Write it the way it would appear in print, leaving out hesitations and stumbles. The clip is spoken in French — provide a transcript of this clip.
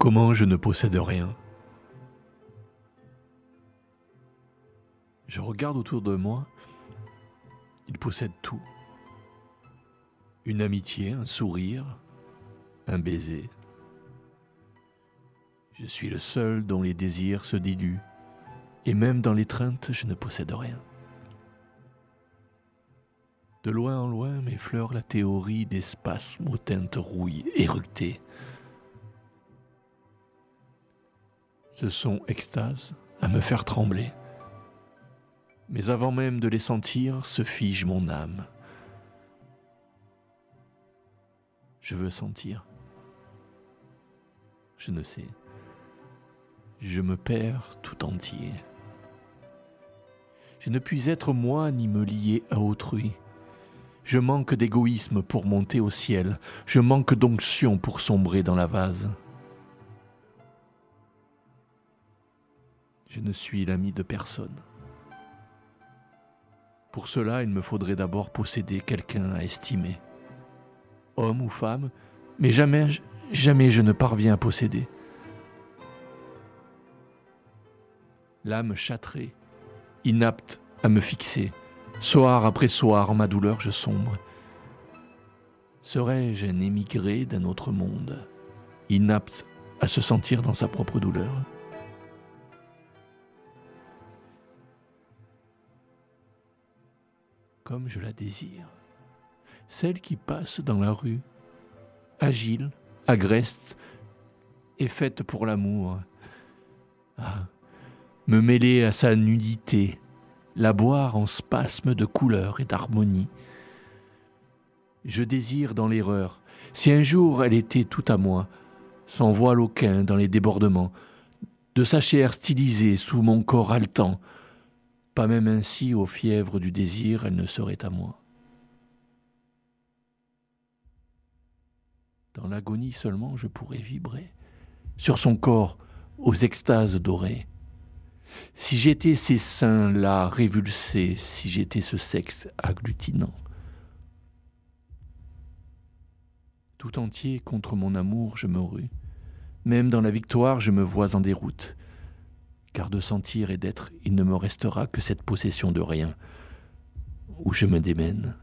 Comment je ne possède rien? Je regarde autour de moi, il possède tout. Une amitié, un sourire, un baiser. Je suis le seul dont les désirs se diluent, et même dans l'étreinte, je ne possède rien. De loin en loin m'effleure la théorie des spasmes aux teintes rouilles éructées. Ce sont extases à me faire trembler. Mais avant même de les sentir, se fige mon âme. Je veux sentir. Je ne sais. Je me perds tout entier. Je ne puis être moi ni me lier à autrui. Je manque d'égoïsme pour monter au ciel. Je manque d'onction pour sombrer dans la vase. Je ne suis l'ami de personne. Pour cela, il me faudrait d'abord posséder quelqu'un à estimer. Homme ou femme, mais jamais je ne parviens à posséder. L'âme châtrée, inapte à me fixer. Soir après soir, en ma douleur, je sombre. Serais-je un émigré d'un autre monde, inapte à se sentir dans sa propre douleur? Comme je la désire, celle qui passe dans la rue, agile, agreste et faite pour l'amour. Ah, me mêler à sa nudité, la boire en spasmes de couleur et d'harmonie. Je désire dans l'erreur, si un jour elle était tout à moi, sans voile aucun dans les débordements, de sa chair stylisée sous mon corps haletant, pas même ainsi aux fièvres du désir elle ne serait à moi. Dans l'agonie seulement je pourrais vibrer, sur son corps aux extases dorées. Si j'étais ces seins là révulsés, si j'étais ce sexe agglutinant. Tout entier contre mon amour je me rue, même dans la victoire je me vois en déroute, car de sentir et d'être il ne me restera que cette possession de rien, où je me démène.